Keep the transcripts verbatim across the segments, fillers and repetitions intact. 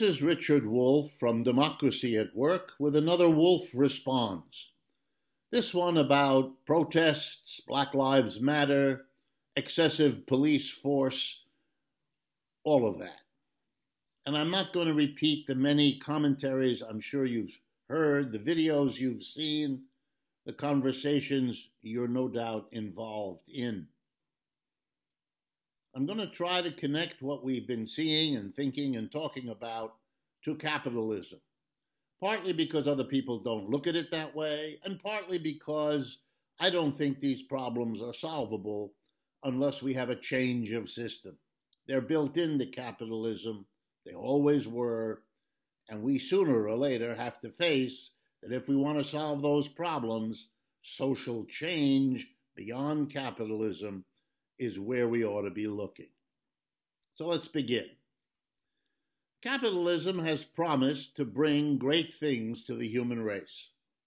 This is Richard Wolff from Democracy at Work with another Wolff Responds. This one about protests, Black Lives Matter, excessive police force, all of that. And I'm not going to repeat the many commentaries I'm sure you've heard, the videos you've seen, the conversations you're no doubt involved in. I'm going to try to connect what we've been seeing and thinking and talking about to capitalism, partly because other people don't look at it that way, and partly because I don't think these problems are solvable unless we have a change of system. They're built into capitalism, they always were, and we sooner or later have to face that if we want to solve those problems, social change beyond capitalism is where we ought to be looking. So let's begin. Capitalism has promised to bring great things to the human race.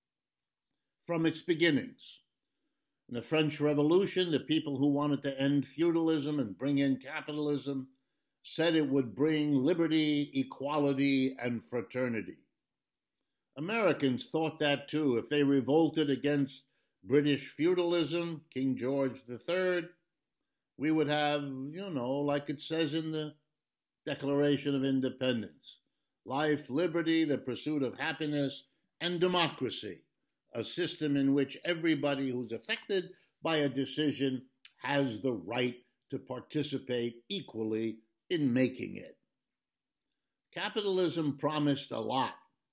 From its beginnings, in the French Revolution, the people who wanted to end feudalism and bring in capitalism said it would bring liberty, equality, and fraternity. Americans thought that too. If they revolted against British feudalism, King George the Third, we would have, you know, like it says in the Declaration of Independence, life, liberty, the pursuit of happiness, and democracy, a system in which everybody who's affected by a decision has the right to participate equally in making it. Capitalism promised a lot,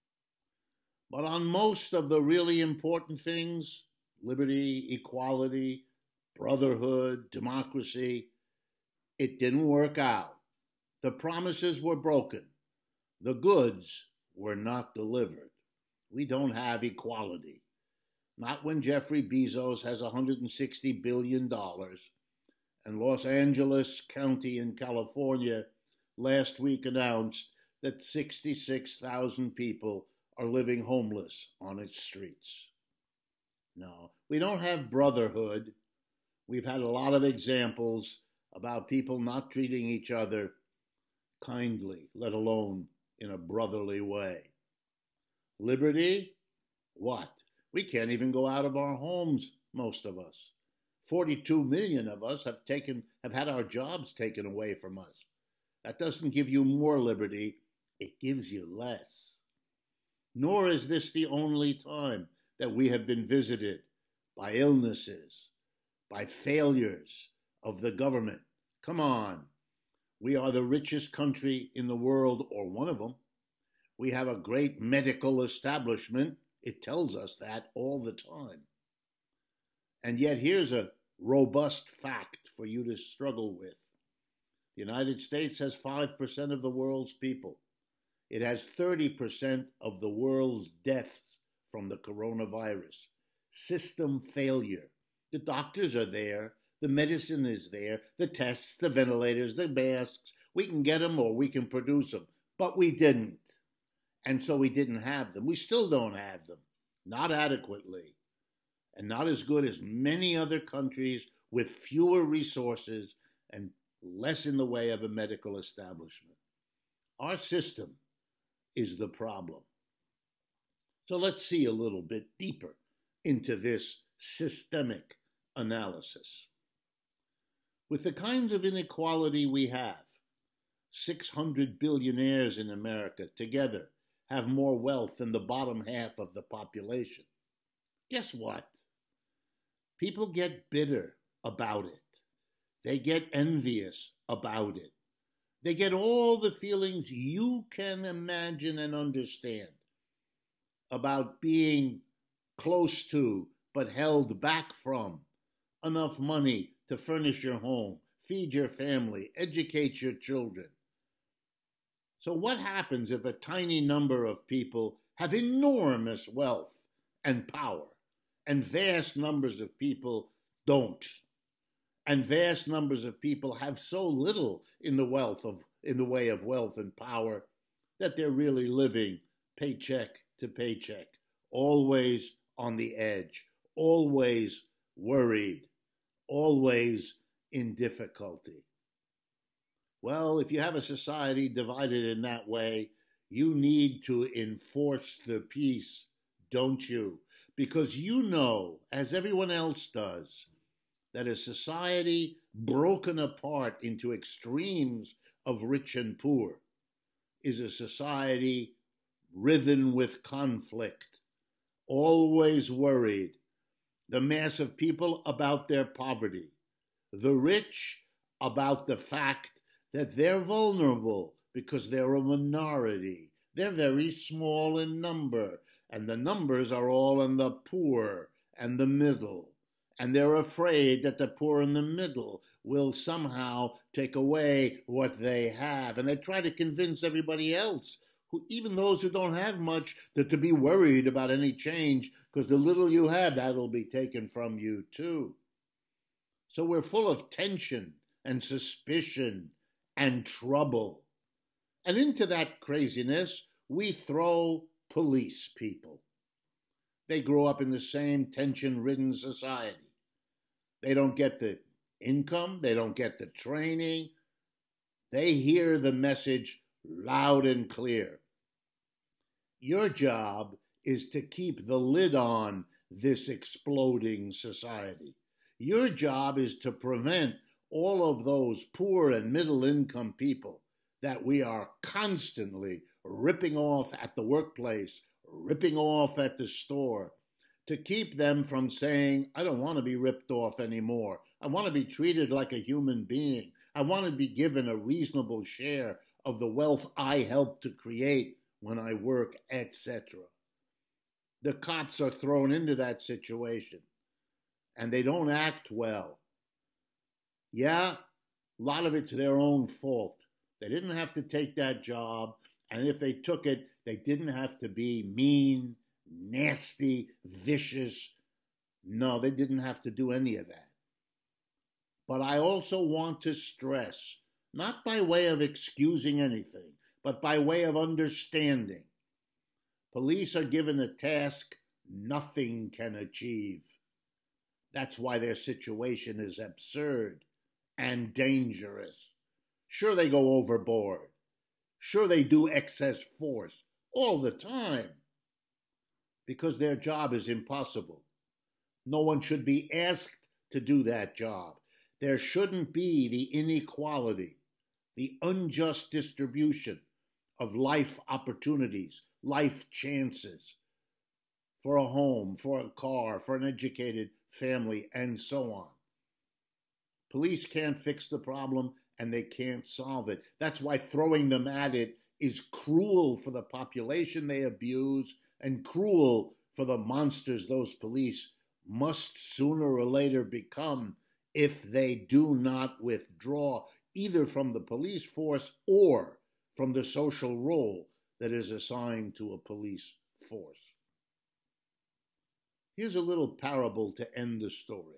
but on most of the really important things, liberty, equality, brotherhood, democracy, it didn't work out. The promises were broken. The goods were not delivered. We don't have equality. Not when Jeffrey Bezos has one hundred sixty billion dollars and Los Angeles County in California last week announced that sixty-six thousand people are living homeless on its streets. No, we don't have brotherhood. We've had a lot of examples about people not treating each other kindly, let alone in a brotherly way. Liberty? What? We can't even go out of our homes, most of us. forty-two million of us have taken have had our jobs taken away from us. That doesn't give you more liberty, it gives you less. Nor is this the only time that we have been visited by illnesses, by failures of the government. Come on. We are the richest country in the world, or one of them. We have a great medical establishment. It tells us that all the time. And yet here's a robust fact for you to struggle with. The United States has five percent of the world's people. It has thirty percent of the world's deaths from the coronavirus. System failure. The doctors are there. The medicine is there. The tests, the ventilators, the masks. We can get them or we can produce them. But we didn't. And so we didn't have them. We still don't have them. Not adequately. And not as good as many other countries with fewer resources and less in the way of a medical establishment. Our system is the problem. So let's see a little bit deeper into this systemic analysis. With the kinds of inequality we have, six hundred billionaires in America together have more wealth than the bottom half of the population. Guess what? People get bitter about it. They get envious about it. They get all the feelings you can imagine and understand about being close to, but held back from, enough money to furnish your home, feed your family, educate your children. So what happens if a tiny number of people have enormous wealth and power, and vast numbers of people don't? And vast numbers of people have so little in the wealth of in the way of wealth and power that they're really living paycheck to paycheck, always on the edge, always worried, always in difficulty. Well, if you have a society divided in that way, You need to enforce the peace, don't you? Because you know, as everyone else does, that a society broken apart into extremes of rich and poor is a society writhen with conflict, always worried, the mass of people about their poverty, the rich about the fact that they're vulnerable because they're a minority. They're very small in number, and the numbers are all in the poor and the middle. And they're afraid that the poor and the middle will somehow take away what they have. And they try to convince everybody else, who, even those who don't have much, that to be worried about any change, because the little you have, that'll be taken from you too. So we're full of tension and suspicion and trouble. And into that craziness, we throw police people. They grow up in the same tension-ridden society. They don't get the income. They don't get the training. They hear the message loud and clear. Your job is to keep the lid on this exploding society. Your job is to prevent all of those poor and middle-income people that we are constantly ripping off at the workplace, ripping off at the store, to keep them from saying, I don't want to be ripped off anymore. I want to be treated like a human being. I want to be given a reasonable share of the wealth I helped to create when I work, et cetera. The cops are thrown into that situation, and they don't act well. Yeah, a lot of it's their own fault. They didn't have to take that job, and if they took it, they didn't have to be mean, nasty, vicious. No, they didn't have to do any of that. But I also want to stress, not by way of excusing anything, but by way of understanding, police are given a task nothing can achieve. That's why their situation is absurd and dangerous. Sure, they go overboard. Sure, they do excess force all the time, because their job is impossible. No one should be asked to do that job. There shouldn't be the inequality, the unjust distribution of life opportunities, life chances for a home, for a car, for an educated family, and so on. Police can't fix the problem, and they can't solve it. That's why throwing them at it is cruel for the population they abuse and cruel for the monsters those police must sooner or later become if they do not withdraw either from the police force or from the social role that is assigned to a police force. Here's a little parable to end the story.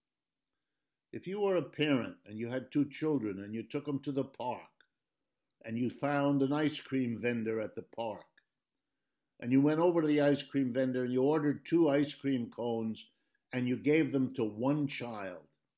If you were a parent and you had two children and you took them to the park and you found an ice cream vendor at the park and you went over to the ice cream vendor and you ordered two ice cream cones and you gave them to one child,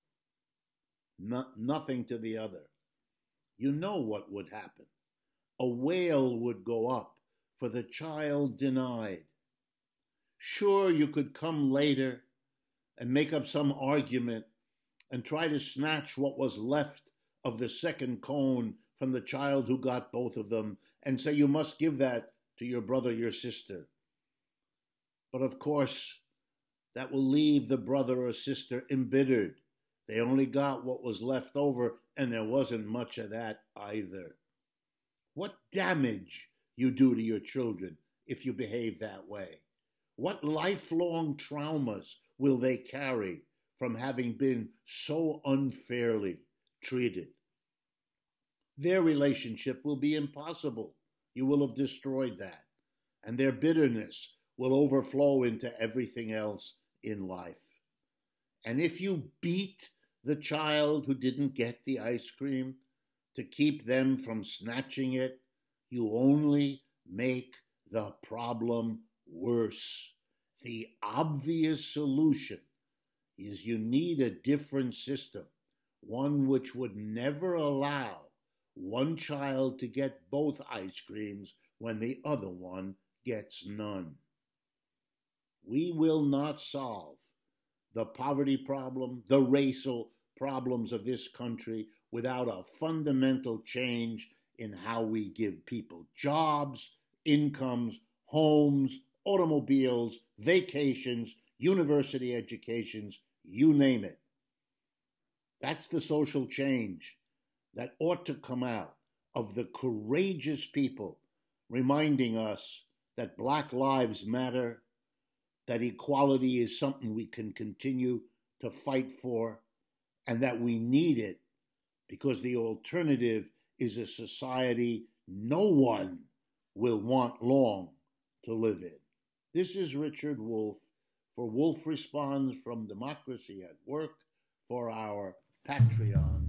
no, nothing to the other, you know what would happen. A wail would go up for the child denied. Sure, you could come later and make up some argument and try to snatch what was left of the second cone from the child who got both of them and say you must give that to your brother, your sister. But of course, that will leave the brother or sister embittered. They only got what was left over, and there wasn't much of that either. What damage you do to your children if you behave that way? What lifelong traumas will they carry from having been so unfairly treated? Their relationship will be impossible. You will have destroyed that. And their bitterness will overflow into everything else in life. And if you beat the child who didn't get the ice cream to keep them from snatching it, you only make the problem worse. The obvious solution is you need a different system, one which would never allow one child to get both ice creams when the other one gets none. We will not solve the poverty problem, the racial problems of this country without a fundamental change in how we give people jobs, incomes, homes, automobiles, vacations, university educations, you name it. That's the social change that ought to come out of the courageous people reminding us that Black lives matter, that equality is something we can continue to fight for, and that we need it because the alternative is a society no one will want long to live in. This is Richard Wolff for Wolff Responds from Democracy at Work for our Patreon